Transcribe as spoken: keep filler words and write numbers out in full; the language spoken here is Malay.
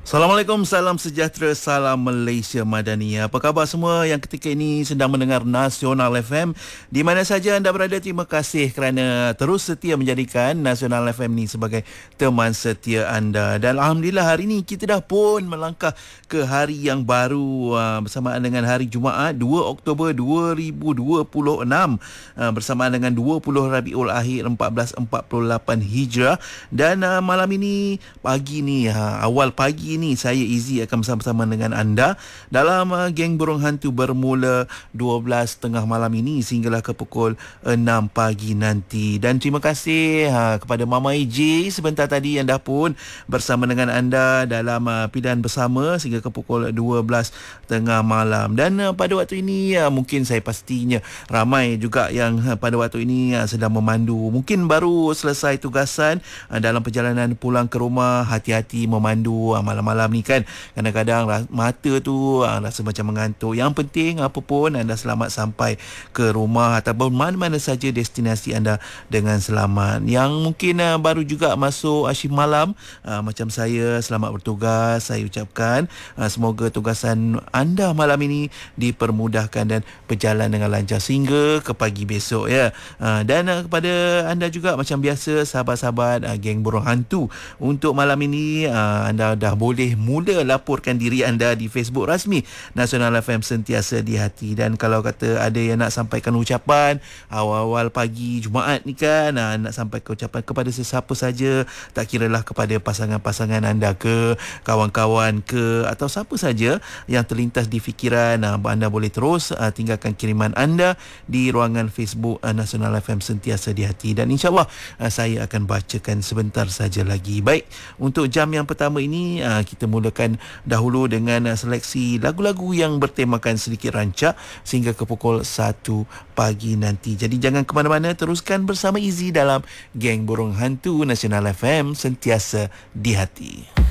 Assalamualaikum, salam sejahtera, salam Malaysia Madani. Apa khabar semua yang ketika ini sedang mendengar Nasional F M? Di mana saja anda berada, terima kasih kerana terus setia menjadikan Nasional F M ni sebagai teman setia anda. Dan Alhamdulillah hari ini kita dah pun melangkah ke hari yang baru uh, bersamaan dengan hari Jumaat dua Oktober dua ribu dua puluh enam uh, bersamaan dengan dua puluh Rabiul Akhir empat belas empat puluh lapan Hijrah. Dan uh, malam ini, pagi ni, uh, awal pagi ini saya Izzy akan bersama-sama dengan anda dalam uh, Geng Burung Hantu bermula dua belas tiga puluh malam ini sehinggalah ke pukul enam pagi nanti. Dan terima kasih uh, kepada Mama E J sebentar tadi yang dah pun bersama dengan anda dalam uh, pilihan bersama sehingga ke pukul dua belas tiga puluh malam. Dan uh, pada waktu ini uh, mungkin saya pastinya ramai juga yang uh, pada waktu ini uh, sedang memandu. Mungkin baru selesai tugasan uh, dalam perjalanan pulang ke rumah. Hati-hati memandu uh, malam malam ni kan, kadang-kadang mata tu aa, rasa macam mengantuk. Yang penting apa pun anda selamat sampai ke rumah ataupun mana-mana saja destinasi anda dengan selamat. Yang mungkin aa, baru juga masuk shift malam, aa, macam saya, selamat bertugas. Saya ucapkan aa, semoga tugasan anda malam ini dipermudahkan dan berjalan dengan lancar sehingga ke pagi besok ya. Aa, dan aa, kepada anda juga macam biasa sahabat-sahabat aa, Geng Burung Hantu, untuk malam ini aa, anda dah boleh boleh mula laporkan diri anda di Facebook rasmi Nasional F M Sentiasa di Hati. Dan kalau kata ada yang nak sampaikan ucapan awal-awal pagi Jumaat ni kan, nak sampaikan ucapan kepada sesiapa saja, tak kiralah kepada pasangan-pasangan anda ke, kawan-kawan ke, atau siapa saja yang terlintas di fikiran, anda boleh terus tinggalkan kiriman anda di ruangan Facebook Nasional F M Sentiasa di Hati. Dan insyaAllah saya akan bacakan sebentar saja lagi. Baik, untuk jam yang pertama ini kita mulakan dahulu dengan seleksi lagu-lagu yang bertemakan sedikit rancak sehingga ke pukul satu pagi nanti. Jadi jangan ke mana-mana, teruskan bersama Izzy dalam Geng Burung Hantu Nasional F M Sentiasa di Hati.